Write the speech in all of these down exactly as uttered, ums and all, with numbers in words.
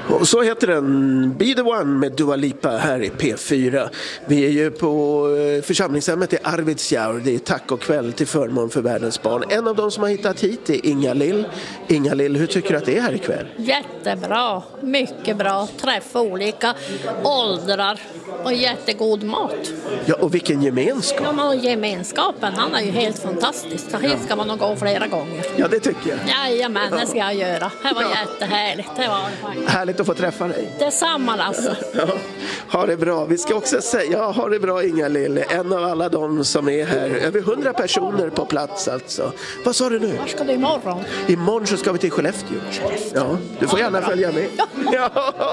Och så heter den Be the One med Dua Lipa här i P fyra. Vi är ju på församlingshemmet i Arvidsjaur. Det är tack och kväll till förmån för världens barn. En av de som har hittat hit är Inga-Lill. Inga-Lill, hur tycker du att det är här ikväll? Jättebra, mycket bra. Träffa olika åldrar och jättegod mat. Ja, och vilken gemenskap. Ja, och gemenskapen, han är ju helt fantastisk. Så hit ska man nog gå flera gånger. Ja, det tycker jag. Jajamän, det ska jag göra. Det var jättehärligt. Det var det. Härligt att få träffa dig. Detsamma, Lasse. Ja, ha det bra. Vi ska också säga, ja, ha det bra Inga-Lill. En av alla de som är här. Över hundra personer på plats alltså. Vad sa du nu? Var ska du imorgon? Imorgon så ska vi till Skellefteå. Ja, du får gärna följa med. Ja.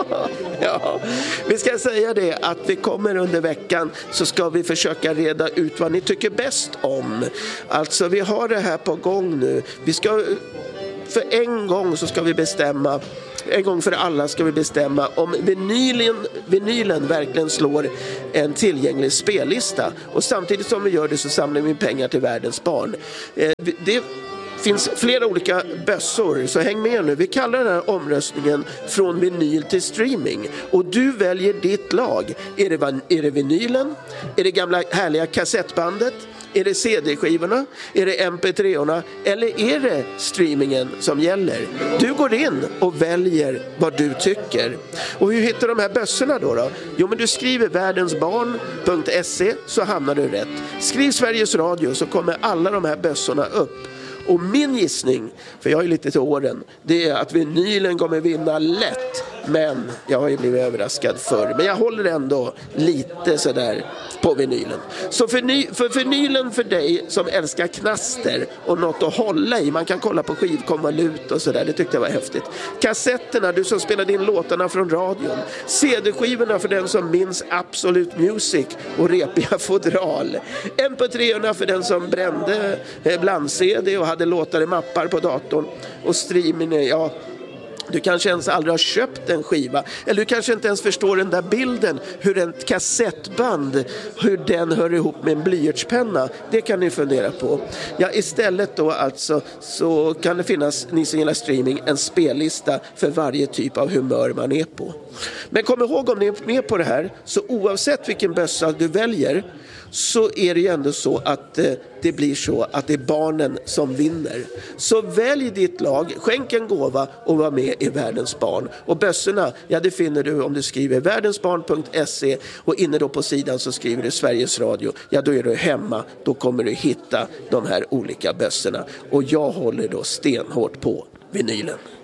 Ja. Vi ska säga det att vi kommer under veckan så ska vi försöka reda ut vad ni tycker bäst om. Alltså vi har det här på gång nu. Vi ska, för en gång så ska vi bestämma, en gång för alla ska vi bestämma om vinylen, vinylen verkligen slår en tillgänglig spellista. Och samtidigt som vi gör det så samlar vi pengar till världens barn. Eh, det finns flera olika bössor, så häng med nu. Vi kallar den här omröstningen från vinyl till streaming. Och du väljer ditt lag. Är det, är det vinylen? Är det gamla härliga kassettbandet? Är det C D-skivorna? Är det M P tre-orna? Eller är det streamingen som gäller? Du går in och väljer vad du tycker. Och hur hittar de här bössorna då då? Jo, men du skriver världensbarn punkt se så hamnar du rätt. Skriv Sveriges Radio så kommer alla de här bössorna upp. Och min gissning, för jag är lite till åren, det är att vinylen kommer vinna lätt. Men jag har ju blivit överraskad förr. Men jag håller ändå lite sådär på vinylen. Så för, ny, för vinylen för dig som älskar knaster och något att hålla i. Man kan kolla på skivkonvolut och sådär. Det tyckte jag var häftigt. Kassetterna, du som spelade in låtarna från radion. C D-skivorna för den som minns Absolute Music och repiga fodral. M P tre-orna för den som brände bland-C D och hade låtar i mappar på datorn. Och streaming, ja... Du kanske ens aldrig har köpt en skiva. Eller du kanske inte ens förstår den där bilden. Hur en kassettband, hur den hör ihop med en blyertspenna. Det kan ni fundera på. Ja, istället då alltså så kan det finnas, ni som gillar streaming, en spellista för varje typ av humör man är på. Men kom ihåg, om ni är med på det här, så oavsett vilken bössa du väljer så är det ju ändå så att eh, det blir så att det är barnen som vinner. Så välj ditt lag, skänk en gåva och var med i Världens barn. Och bössorna, ja, det finner du om du skriver världensbarn punkt se och inne då på sidan så skriver du Sveriges Radio. Ja, då är du hemma, då kommer du hitta de här olika bössorna. Och jag håller då stenhårt på vinylen.